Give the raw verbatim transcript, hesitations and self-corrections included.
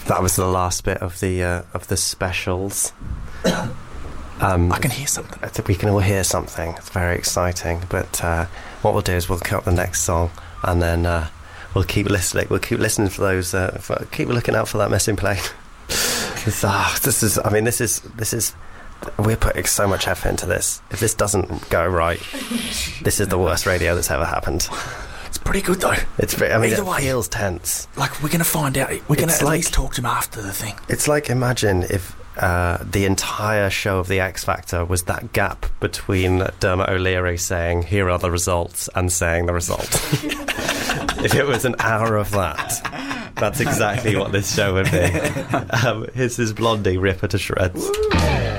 that was the last bit of the uh, of the specials. Um, I can hear something. I think we can all hear something. It's very exciting. But uh, what we'll do is we'll cut the next song, and then uh, we'll keep listening. We'll keep listening for those. Uh, for, keep looking out for that missing plane. uh, this is. I mean, this is. This is. We're putting so much effort into this. If this doesn't go right, this is the worst radio that's ever happened. It's pretty good though. It's. I mean, Either it way, feels tense. Like we're gonna find out. We're gonna It's at like- least talk to him after the thing. It's like, imagine if uh, the entire show of The X Factor was that gap between Dermot O'Leary saying, here are the results, and saying the result. If it was an hour of that, that's exactly what this show would be. Um, here's his Blondie, Ripper to shreds.